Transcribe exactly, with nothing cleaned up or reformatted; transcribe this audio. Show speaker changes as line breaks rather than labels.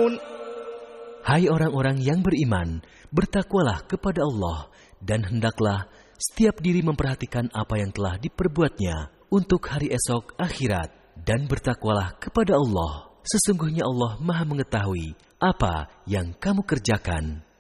يعملون.
Hai orang-orang yang beriman, bertakwalah kepada Allah, dan hendaklah setiap diri memperhatikan apa yang telah diperbuatnya untuk hari esok akhirat, dan bertakwalah kepada Allah. Sesungguhnya Allah Maha mengetahui apa yang kamu kerjakan.